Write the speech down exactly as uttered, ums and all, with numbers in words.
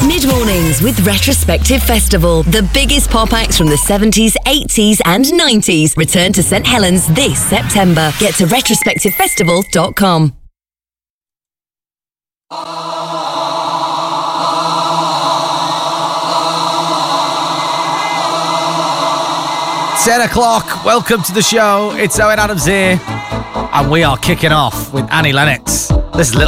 Mid-mornings with Retrospective Festival. The biggest pop acts from the seventies, eighties and nineties return to St Helens this September. Get to retrospective festival dot com. ten o'clock, welcome to the show. It's Owen Adams here, and we are kicking off with Annie Lennox. This is Little